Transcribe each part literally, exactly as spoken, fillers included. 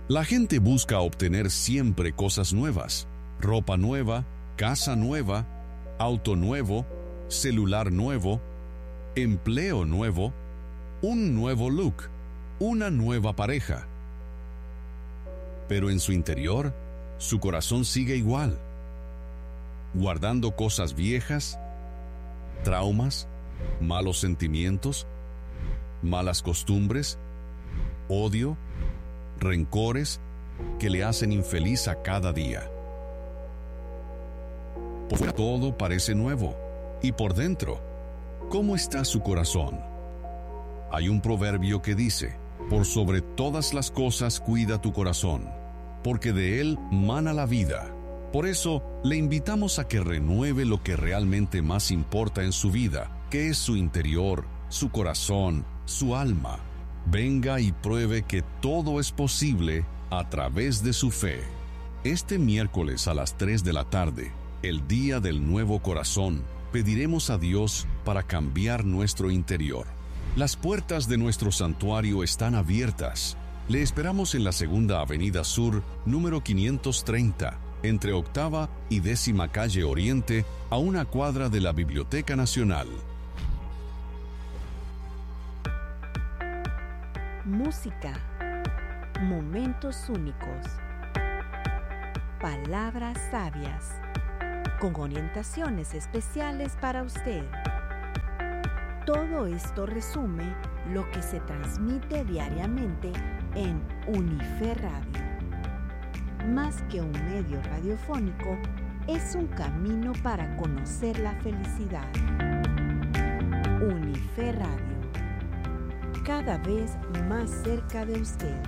La gente busca obtener siempre cosas nuevas: ropa nueva, casa nueva, auto nuevo, celular nuevo, empleo nuevo, un nuevo look, una nueva pareja. Pero en su interior, su corazón sigue igual, guardando cosas viejas, traumas, malos sentimientos, malas costumbres, odio, rencores que le hacen infeliz a cada día. Por fuera todo parece nuevo, y por dentro, ¿cómo está su corazón? Hay un proverbio que dice: por sobre todas las cosas cuida tu corazón, porque de él mana la vida. Por eso, le invitamos a que renueve lo que realmente más importa en su vida, que es su interior, su corazón, su alma. Venga y pruebe que todo es posible a través de su fe. Este miércoles a las tres de la tarde, el día del nuevo corazón, pediremos a Dios para cambiar nuestro interior. Las puertas de nuestro santuario están abiertas. Le esperamos en la Segunda Avenida Sur, número quinientos treinta, entre Octava y Décima Calle Oriente, a una cuadra de la Biblioteca Nacional. Música, momentos únicos, palabras sabias, con orientaciones especiales para usted. Todo esto resume lo que se transmite diariamente en Unife Radio. Más que un medio radiofónico, es un camino para conocer la felicidad. Unife Radio, cada vez más cerca de usted.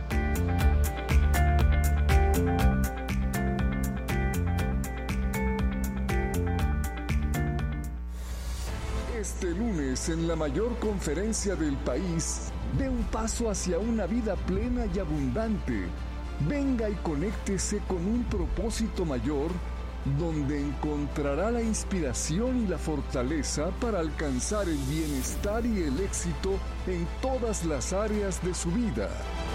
Este lunes, en la mayor conferencia del país, dé un paso hacia una vida plena y abundante. Venga y conéctese con un propósito mayor, donde encontrará la inspiración y la fortaleza para alcanzar el bienestar y el éxito en todas las áreas de su vida.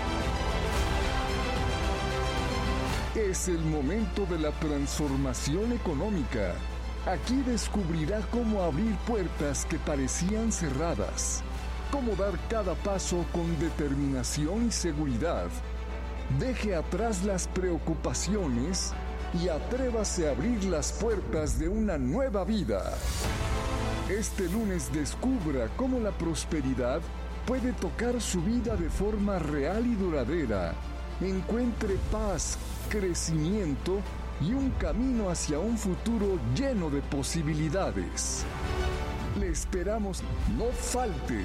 Es el momento de la transformación económica. Aquí descubrirá cómo abrir puertas que parecían cerradas, cómo dar cada paso con determinación y seguridad. Deje atrás las preocupaciones y atrévase a abrir las puertas de una nueva vida. Este lunes descubra cómo la prosperidad puede tocar su vida de forma real y duradera. Encuentre paz, crecimiento y un camino hacia un futuro lleno de posibilidades. Le esperamos, no falte.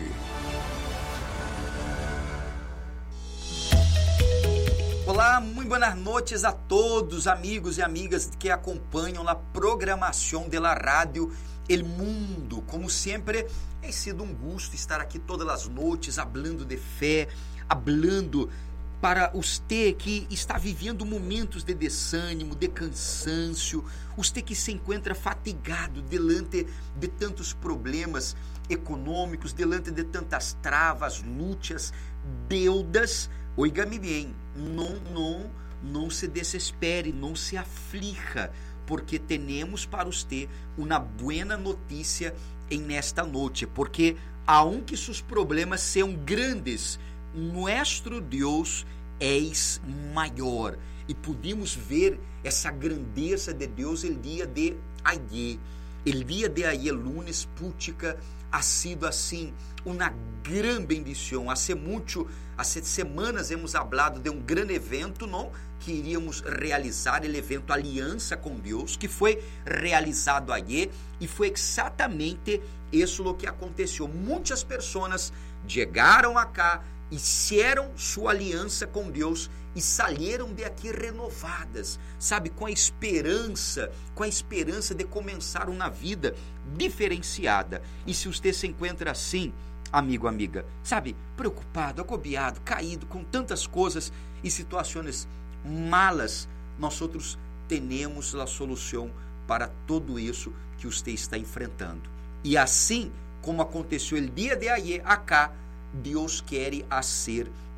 Olá, muito boas noites a todos, amigos e amigas que acompanham a programação da rádio El Mundo. Como sempre, é sido um gosto estar aqui todas as noites, falando de fé, falando para você que está vivendo momentos de desânimo, de cansancio, você que se encontra fatigado delante de tantos problemas econômicos, delante de tantas travas, lutas, deudas. Oiga-me bem, não, não, não se desespere, não se aflija, porque temos para você uma boa notícia em nesta noite, porque aunque seus problemas sejam grandes, nosso Deus é maior. E pudimos ver essa grandeza de Deus el dia de ayer. El dia de ayer, lunes, putica, ha sido assim uma grande bendição. Há muito, há semanas hemos falado de um grande evento, não? Que iríamos realizar, o evento Aliança com Deus, que foi realizado ayer, e foi exatamente isso o que aconteceu. Muitas pessoas chegaram acá, hicieron sua aliança com Deus e saíram de aqui renovadas, sabe, com a esperança, com a esperança de começar uma vida diferenciada. E se você se encontra assim, amigo, amiga, sabe, preocupado, agobiado, caído com tantas coisas e situações malas, nós outros temos a solução para tudo isso que você está enfrentando. E assim como aconteceu o dia de ayer acá, Deus quer fazer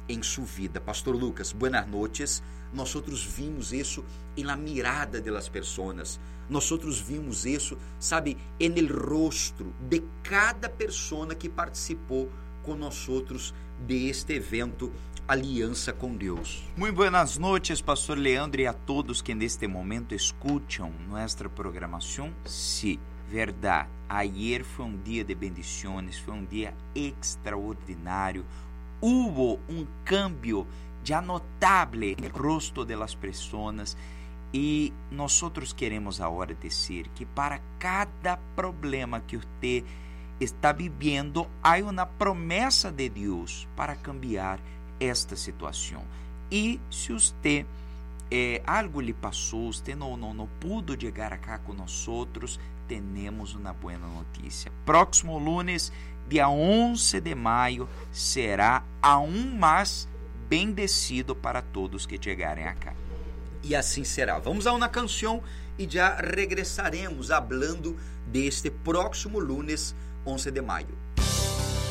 em sua vida. Pastor Lucas, buenas noches. Nós outros vimos isso em la mirada de las personas. Nós outros vimos isso, sabe, en el rostro de cada persona que participou com nós outros de este evento Aliança com Deus. Muy buenas noches, Pastor Leandro, e a todos que neste momento escutam nossa programação. Sí, verdade. Ayer foi um dia de bendições, foi um dia extraordinário. Hubo um cambio já notável no rosto das pessoas. E nós queremos agora dizer que para cada problema que você está vivendo, há uma promessa de Deus para cambiar esta situação. E se você eh, algo lhe passou, você não, não, não pudo chegar acá com nós, temos uma boa notícia. Próximo lunes, dia onze de maio, será aún mais bendecido para todos que chegarem acá. E assim será. Vamos a uma canção e já regressaremos falando deste próximo lunes, onze de maio.